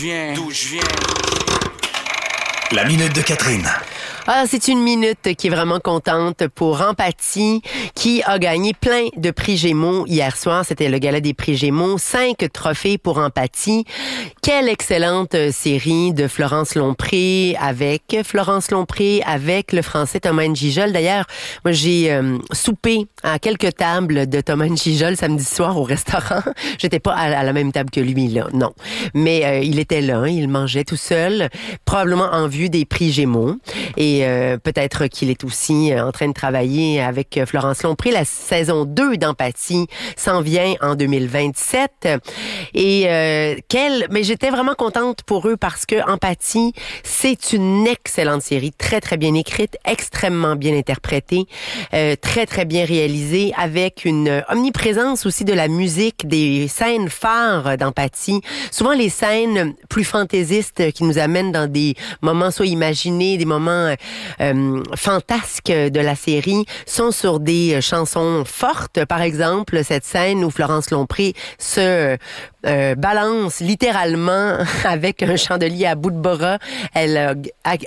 d'où je viens. La minute de Catherine. Ah, c'est une minute qui est vraiment contente pour Empathie, qui a gagné plein de prix Gémeaux hier soir. C'était le gala des prix Gémeaux. 5 trophées pour Empathie. Quelle excellente série de Florence Lompré avec le français Thomas N'Gijol. D'ailleurs, moi, j'ai soupé à quelques tables de Thomas N'Gijol samedi soir au restaurant. J'étais pas à la même table que lui, là, non. Mais il était là, il mangeait tout seul, probablement en vue des prix Gémeaux. Et peut-être qu'il est aussi en train de travailler avec Florence Lompré. La saison 2 d'Empathie s'en vient en 2027. Et mais j'étais vraiment contente pour eux parce que Empathie, c'est une excellente série, très très bien écrite, extrêmement bien interprétée, très très bien réalisée, avec une omniprésence aussi de la musique, des scènes phares d'Empathie. Souvent les scènes plus fantaisistes qui nous amènent dans des moments soit imaginés, des moments fantasques de la série sont sur des chansons fortes. Par exemple, cette scène où Florence Lompré se balance littéralement avec un chandelier à bout de bras. Elle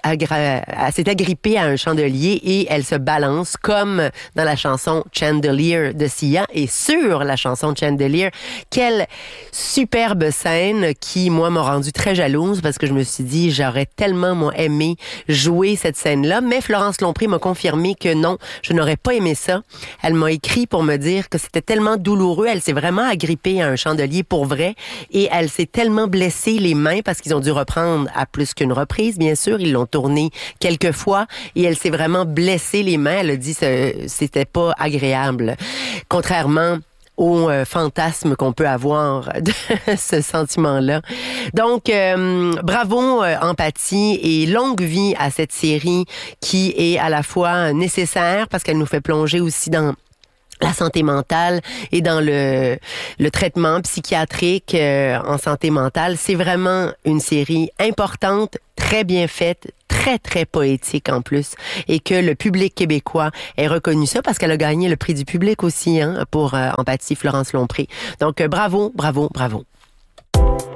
s'est agrippée à un chandelier et elle se balance comme dans la chanson Chandelier de Sia et sur la chanson Chandelier. Quelle superbe scène qui, moi, m'a rendue très jalouse parce que je me suis dit, j'aurais tellement, moi, aimé jouer cette scène-là. Mais Florence Lompré m'a confirmé que non, je n'aurais pas aimé ça. Elle m'a écrit pour me dire que c'était tellement douloureux. Elle s'est vraiment agrippée à un chandelier pour vrai. Et elle s'est tellement blessée les mains parce qu'ils ont dû reprendre à plus qu'une reprise, bien sûr. Ils l'ont tourné quelques fois et elle s'est vraiment blessée les mains. Elle a dit que c'était pas agréable. Contrairement au fantasme qu'on peut avoir de ce sentiment-là. Donc, bravo Empathie et longue vie à cette série qui est à la fois nécessaire parce qu'elle nous fait plonger aussi dans la santé mentale et dans le traitement psychiatrique en santé mentale. C'est vraiment une série importante, très bien faite, très, très poétique en plus, et que le public québécois ait reconnu ça parce qu'elle a gagné le prix du public aussi pour Empathie, Florence Lompré. Donc, bravo, bravo, bravo.